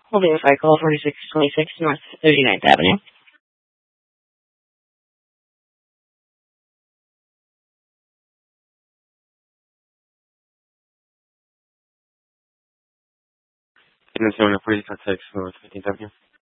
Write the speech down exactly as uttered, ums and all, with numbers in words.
Holding cycle forty-six twenty-six North thirty-ninth Avenue. In the zone of forty-six North fifteenth Avenue.